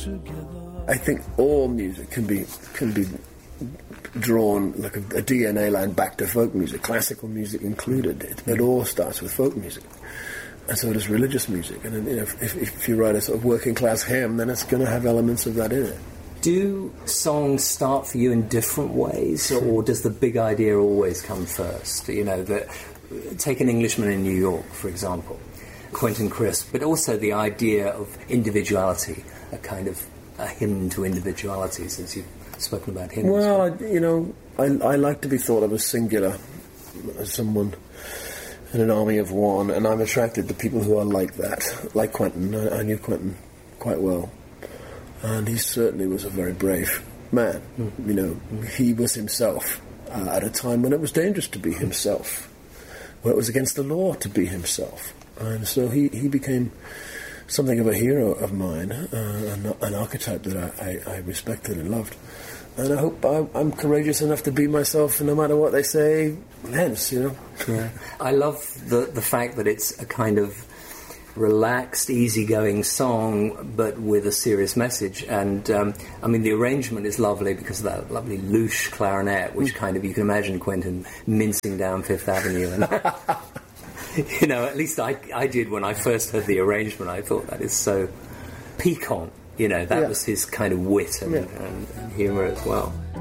I think all music can be drawn like a DNA line back to folk music, classical music included. It all starts with folk music, and so does religious music. And if you write a sort of working class hymn, then it's going to have elements of that in it. Do songs start for you in different ways, or does the big idea always come first? Take An Englishman in New York, for example, Quentin Crisp, but also the idea of individuality, a kind of a hymn to individuality, since you've spoken about hymns. Well, I like to be thought of as singular, as someone in an army of one, and I'm attracted to people who are like that, like Quentin. I knew Quentin quite well, and he certainly was a very brave man. He was himself at a time when it was dangerous to be himself, where it was against the law to be himself, and so he became something of a hero of mine, an archetype that I respected and loved. And I hope I'm courageous enough to be myself, no matter what they say, hence, Yeah. I love the fact that it's a kind of relaxed, easygoing song, but with a serious message. And, the arrangement is lovely because of that lovely louche clarinet, which kind of, you can imagine Quentin mincing down Fifth Avenue. And, at least I did when I first heard the arrangement. I thought that is so piquant. That was his kind of wit and humour as well.